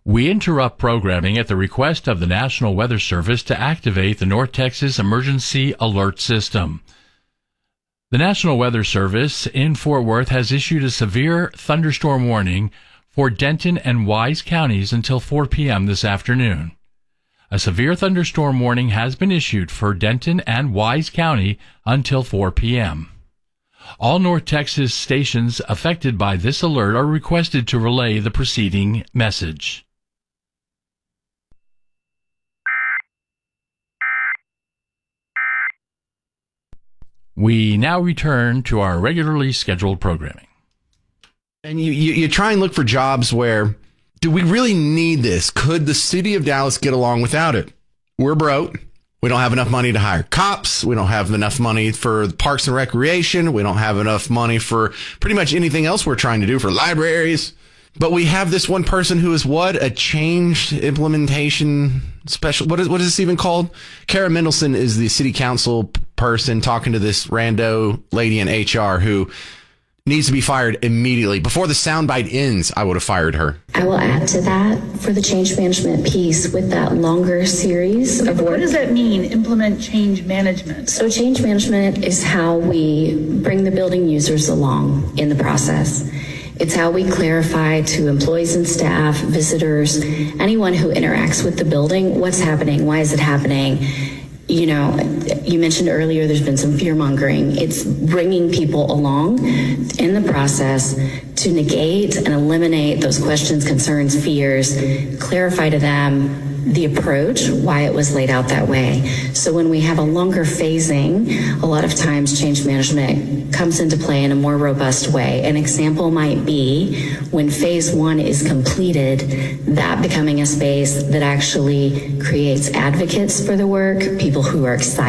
We interrupt programming at the request of the National Weather Service to activate the North Texas Emergency Alert System. The National Weather Service in Fort Worth has issued a severe thunderstorm warning for Denton and Wise counties until 4 p.m. this afternoon. A severe thunderstorm warning has been issued for Denton and Wise County until 4 p.m. All North Texas stations affected by this alert are requested to relay the preceding message. We now return to our regularly scheduled programming. And you try and look for jobs where, do we really need this? Could the city of Dallas get along without it? We're broke. We don't have enough money to hire cops. We don't have enough money for parks and recreation. We don't have enough money for pretty much anything else we're trying to do for libraries. But we have this one person who is what? A change implementation special. What is this even called? Kara Mendelson is the city council person talking to this rando lady in HR who needs to be fired immediately. Before the soundbite ends, I would have fired her. I will add to that for the change management piece with that longer series of work. What does that mean, implement change management? So change management is how we bring the building users along in the process. It's how we clarify to employees and staff, visitors, anyone who interacts with the building, what's happening, why is it happening? You know, you mentioned earlier there's been some fear mongering. It's bringing people along in the process to negate and eliminate those questions, concerns, fears, clarify to them the approach, why it was laid out that way. So when we have a longer phasing, a lot of times change management comes into play in a more robust way. An example might be when phase one is completed, that becoming a space that actually creates advocates for the work, people who are excited